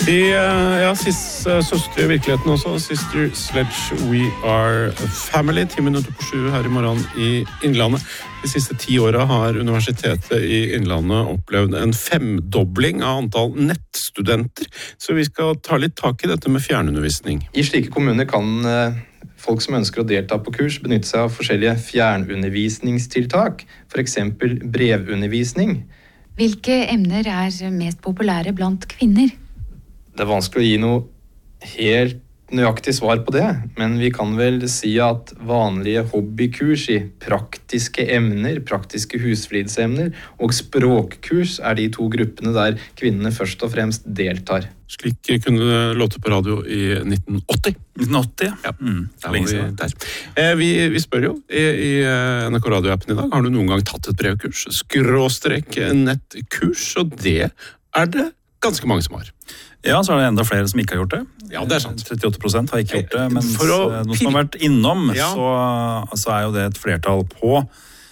Sist søstre i virkeligheten også. Sister Sledge, We Are Family. 10 minutter på 7 her i morgen i Innlandet. De siste 10 årene har Universitetet i Innlandet opplevd en 5-dobling av antall nettstudenter. Så vi skal ta litt tak i dette med fjernundervisning. I slike kommuner kan folk som ønsker å delta på kurs benytte seg av forskjellige fjernundervisningstiltak, for eksempel brevundervisning. Hvilke emner mest populære blant kvinner? Det vanskelig å gi noe helt nøyaktig svar på det, men vi kan vel si at vanlige hobbykurs i praktiske emner, praktiske husflidsemner og språkkurs de 2 gruppene der kvinnene først og fremst deltar. Slik kunne det låte på radio i 1980. 1980? Ja, der. Vi spør jo i NRK Radio-appen i dag, har du noen gang tatt et brevkurs? Skråstrek nettkurs, og det det ganske mange som har. Ja, så det enda flere som ikke har gjort det. Ja, det sant. 38% har ikke gjort det, mens noen som har vært innom, så jo det et flertall på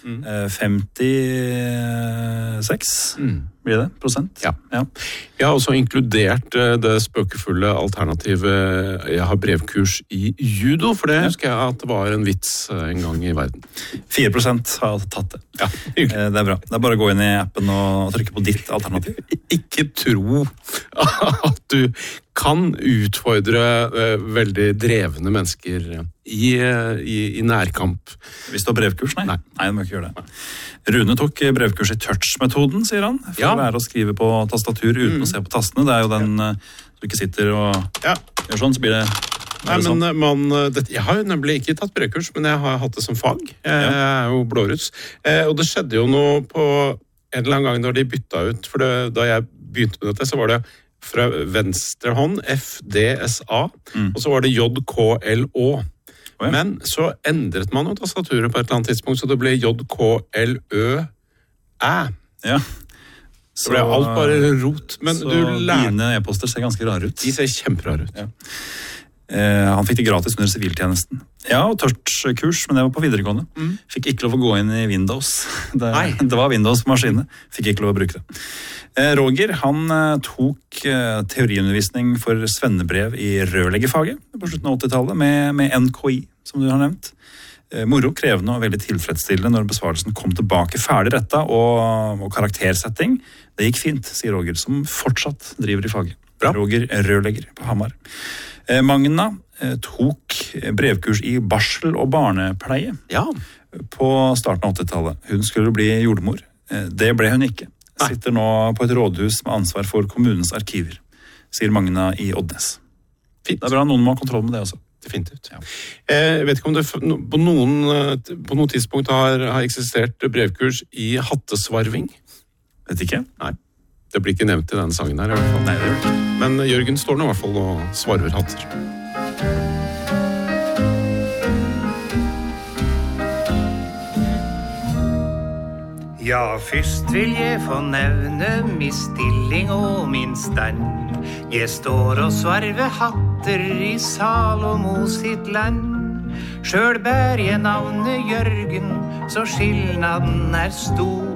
56 blir det, prosent. Ja. Jeg har også inkludert det spøkefulle alternativet. Jeg har brevkurs i judo, for det husker jeg at det var en vits en gang i verden. 4% har tatt det. Ja, det bra. Det bare å gå inn i appen og trykke på ditt alternativ. Ikke tro at du kan utfordre veldig drevne mennesker i nærkamp. Hvis du har brevkurs? Nei, du må ikke gjøre det. Rune tok brevkurs i touch-metoden, sier han, for å lære å skrive på tastatur uten å se på tastene. Det jo den du ikke sitter og gjør sånn, så blir det... Nei, men jeg har jo nemlig ikke tatt brevkurs, men jeg har hatt det som fag. Jeg jo blåruss. Og det skjedde jo noe på en eller annen gang da de bytta ut, for da jeg begynte med dette, så var det fra venstre hånd, FDSA, og så var det JKLÅ. Men så endret man jo tastaturet på et eller annet tidspunkt, så det ble JKLØ. Ja. Så ble alt bare rot. Men så dine e-poster ser ganske rare ut. De ser kjemperare ut. Ja. Han fikk det gratis under siviltjenesten. Ja, og touchkurs, men det var på videregående. Fikk ikke lov å gå inn i Windows. Det var Windows på maskinene. Fikk ikke lov å bruke det. Roger, han tok teoriundervisning for svennebrev i rørleggerfaget på slutten av 80-tallet med NKI, som du har nevnt. Moro, krevende og veldig tilfredsstillende når besvarelsen kom tilbake ferdig retta og karaktersetting. Det gikk fint, sier Roger, som fortsatt driver i faget. Bra. Roger, rørlegger på Hamar. Magna tok brevkurs i barsel- og barnepleie på starten av 80-tallet. Hun skulle bli jordmor. Det ble hun ikke. Sitter nå på et rådhus med ansvar for kommunens arkiver, sier Magna i Oddnes. Fint. Det bra, noen må ha kontroll med det også. Definitivt. Jeg vet ikke om det på noen tidspunkt har eksistert brevkurs i hattesvarving. Vet ikke? Nei. Det blir ikke nevnt i denne sangen her i hvert fall. Nei, det gjør det ikke. Men Jørgen står nå i hvert fall og svarver hatter. Ja, først vil jeg få nevne min stilling og min stand. Jeg står og svarver hatter i Salomo sitt land. Sjøl bær jeg navnet Jørgen, så skilnaden stor.